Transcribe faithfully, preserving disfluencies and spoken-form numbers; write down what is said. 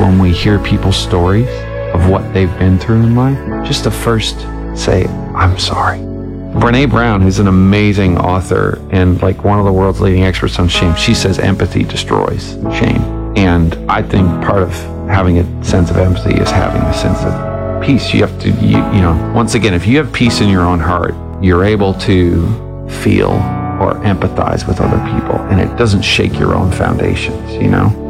when we hear people's stories of what they've been through in life, just to first say, I'm sorry. Brene Brown, who's an amazing author and like one of the world's leading experts on shame, she says empathy destroys shame. And I think part of having a sense of empathy is having a sense of peace. You have to, you, you know, once again, if you have peace in your own heart, you're able to feel or empathize with other people, and it doesn't shake your own foundations, you know?